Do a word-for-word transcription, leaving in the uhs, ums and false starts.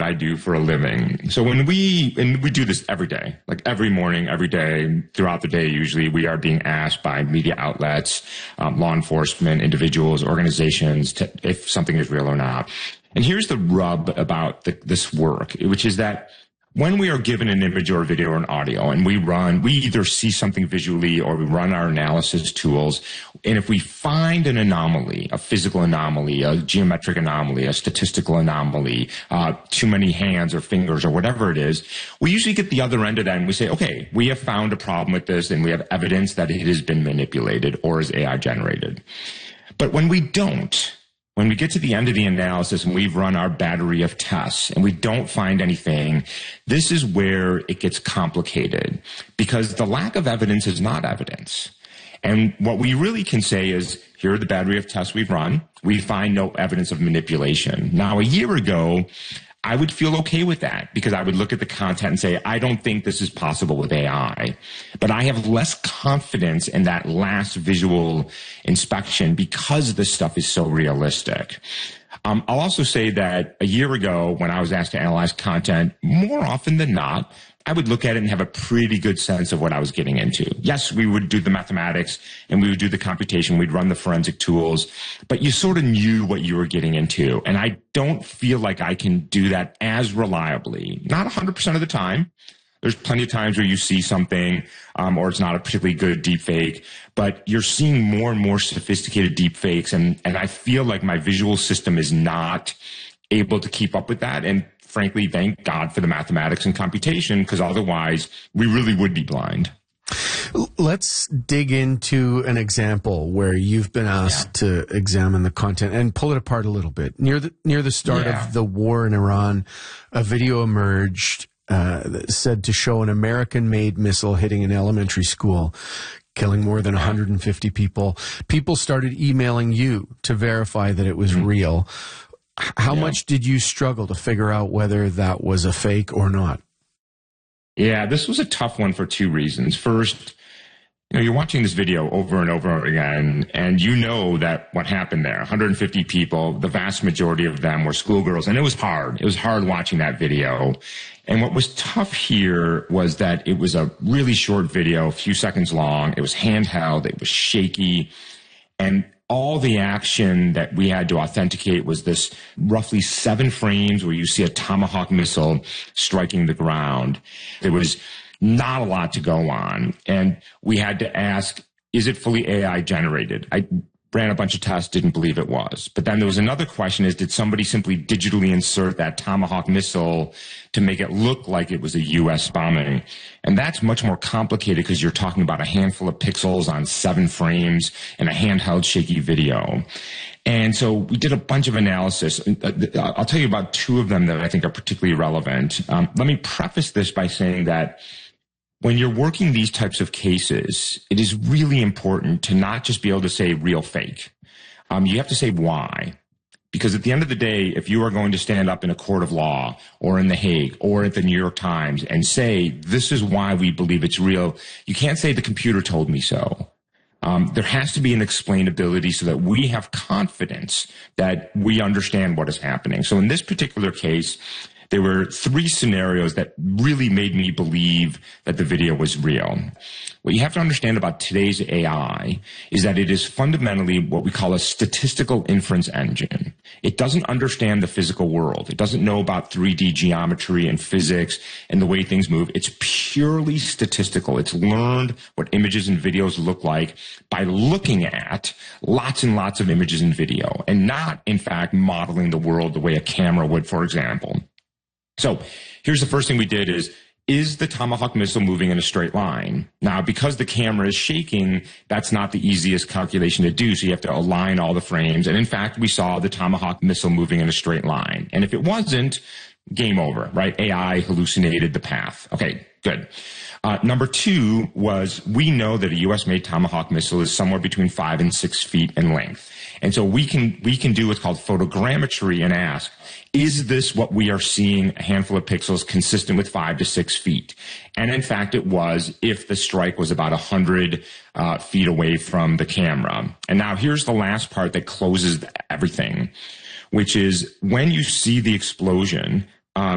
I do for a living. So when we, and we do this every day, like every morning, every day, throughout the day, usually we are being asked by media outlets, um, law enforcement, individuals, organizations, to, if something is real or not. And here's the rub about the, this work, which is that when we are given an image or a video or an audio and we run, we either see something visually or we run our analysis tools. And if we find an anomaly, a physical anomaly, a geometric anomaly, a statistical anomaly, uh, too many hands or fingers or whatever it is, we usually get the other end of that and we say, okay, we have found a problem with this and we have evidence that it has been manipulated or is A I generated. But when we don't, when we get to the end of the analysis and we've run our battery of tests and we don't find anything, this is where it gets complicated because the lack of evidence is not evidence. And what we really can say is, here are the battery of tests we've run. We find no evidence of manipulation. Now, a year ago, I would feel okay with that because I would look at the content and say, I don't think this is possible with A I. But I have less confidence in that last visual inspection because this stuff is so realistic. Um, I'll also say that a year ago, when I was asked to analyze content, more often than not, I would look at it and have a pretty good sense of what I was getting into. Yes, we would do the mathematics and we would do the computation. We'd run the forensic tools, but you sort of knew what you were getting into. And I don't feel like I can do that as reliably. Not one hundred percent of the time. There's plenty of times where you see something um, or it's not a particularly good deep fake, but you're seeing more and more sophisticated deep fakes. And, and I feel like my visual system is not able to keep up with that. And frankly, thank God for the mathematics and computation, because otherwise we really would be blind. Let's dig into an example where you've been asked yeah. to examine the content and pull it apart a little bit. Near the near the start yeah. of the war in Iran, a video emerged uh, that said to show an American-made missile hitting an elementary school, killing more than one hundred fifty people. People started emailing you to verify that it was mm-hmm. real. How yeah. much did you struggle to figure out whether that was a fake or not? Yeah, this was a tough one for two reasons. First, you know, you're watching this video over and over again, and you know that what happened there, one hundred fifty people, the vast majority of them were schoolgirls, and it was hard. It was hard watching that video. And what was tough here was that it was a really short video, a few seconds long. It was handheld. It was shaky. And all the action that we had to authenticate was this roughly seven frames where you see a Tomahawk missile striking the ground. There was not a lot to go on. And we had to ask, is it fully A I generated? I ran a bunch of tests, didn't believe it was. But then there was another question is, did somebody simply digitally insert that Tomahawk missile to make it look like it was a U S bombing? And that's much more complicated because you're talking about a handful of pixels on seven frames and a handheld shaky video. And so we did a bunch of analysis. I'll tell you about two of them that I think are particularly relevant. Um, let me preface this by saying that when you're working these types of cases, it is really important to not just be able to say real fake. Um, you have to say why. Because at the end of the day, if you are going to stand up in a court of law or in The Hague or at the New York Times and say, this is why we believe it's real, you can't say the computer told me so. Um, there has to be an explainability so that we have confidence that we understand what is happening. So in this particular case, there were three scenarios that really made me believe that the video was real. What you have to understand about today's A I is that it is fundamentally what we call a statistical inference engine. It doesn't understand the physical world. It doesn't know about three D geometry and physics and the way things move. It's purely statistical. It's learned what images and videos look like by looking at lots and lots of images and video and not, in fact, modeling the world the way a camera would, for example. So here's the first thing we did is, is the Tomahawk missile moving in a straight line? Now, because the camera is shaking, that's not the easiest calculation to do. So you have to align all the frames. And in fact, we saw the Tomahawk missile moving in a straight line. And if it wasn't, game over, right? A I hallucinated the path. Okay, good. Uh, number two was we know that a U S-made Tomahawk missile is somewhere between five and six feet in length. And so we can, we can do what's called photogrammetry and ask, is this what we are seeing, a handful of pixels consistent with five to six feet? And in fact, it was if the strike was about a hundred uh, feet away from the camera. And now here's the last part that closes everything, which is when you see the explosion,